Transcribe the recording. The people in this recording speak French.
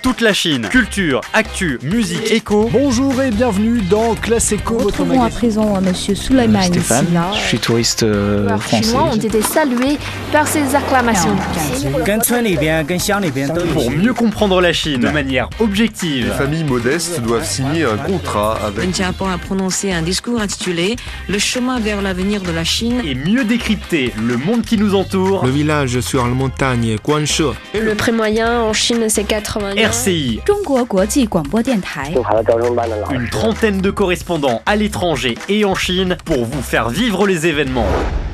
toute la Chine. Culture, actu, musique, éco. Bonjour et bienvenue dans Classe Éco, votre Retrouvons à magazine. présent Monsieur Souleyman Stéphane, Silla. je suis touriste Les français. Chinois ont été salués par ces acclamations. Pour mieux comprendre la Chine de manière objective. Les familles modestes doivent signer un contrat avec... Wen Xiaoping a prononcé un discours intitulé « Le chemin vers l'avenir de la Chine ». Et mieux décrypter le monde qui nous entoure. Le village sur la montagne Guanshe. Le prix moyen en Chine, c'est 80 yuan. RCI, 中国国际广播电台。 une trentaine de correspondants à l'étranger et en Chine pour vous faire vivre les événements.